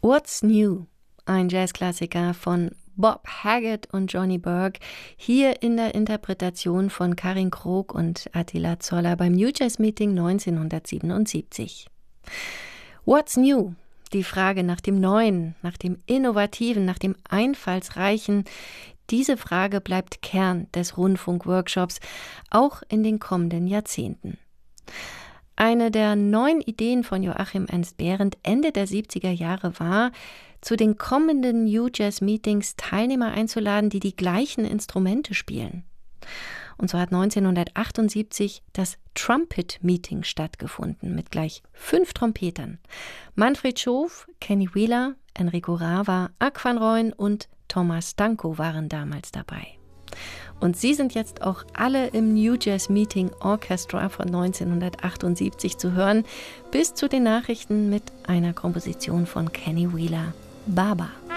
What's New? Ein Jazzklassiker von Bob Haggart und Johnny Burke, hier in der Interpretation von Karin Krog und Attila Zoller beim New Jazz Meeting 1977. What's New? Die Frage nach dem Neuen, nach dem Innovativen, nach dem Einfallsreichen, diese Frage bleibt Kern des Rundfunk-Workshops, auch in den kommenden Jahrzehnten. Eine der neuen Ideen von Joachim Ernst Behrendt Ende der 70er Jahre war, zu den kommenden New Jazz Meetings Teilnehmer einzuladen, die die gleichen Instrumente spielen. Und so hat 1978 das Trumpet Meeting stattgefunden mit gleich 5 Trompetern. Manfred Schof, Kenny Wheeler, Enrico Rava, Ak van Rooyen und Thomas Danko waren damals dabei. Und sie sind jetzt auch alle im New Jazz Meeting Orchestra von 1978 zu hören, bis zu den Nachrichten mit einer Komposition von Kenny Wheeler, Baba.